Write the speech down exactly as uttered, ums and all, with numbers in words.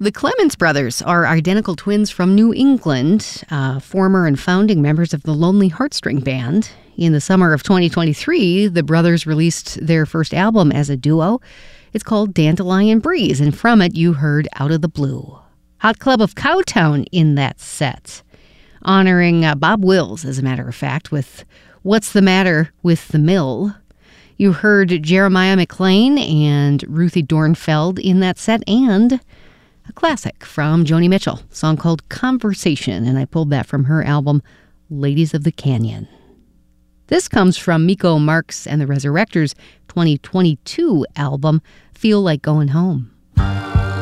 The Clements Brothers are identical twins from New England, uh, former and founding members of the Lonely Heartstring Band. In the summer of twenty twenty-three, the brothers released their first album as a duo. It's called Dandelion Breeze, and from it you heard Out of the Blue. Hot Club of Cowtown in that set, honoring uh, Bob Wills, as a matter of fact, with What's the Matter with the Mill. You heard Jeremiah McLean and Ruthie Dornfeld in that set, and a classic from Joni Mitchell, a song called Conversation, and I pulled that from her album Ladies of the Canyon. This comes from Miko Marks and the Resurrectors' twenty twenty-two album, Feel Like Going Home.